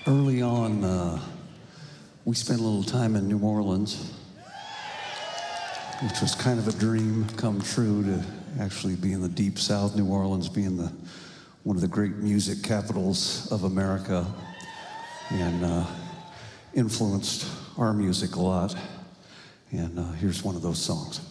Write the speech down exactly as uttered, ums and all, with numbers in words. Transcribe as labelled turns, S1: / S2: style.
S1: Early on, uh, we spent a little time in New Orleans, which was kind of a dream come true to actually be in the deep South. New Orleans being the one of the great music capitals of America, and uh, influenced our music a lot. And uh, here's one of those songs.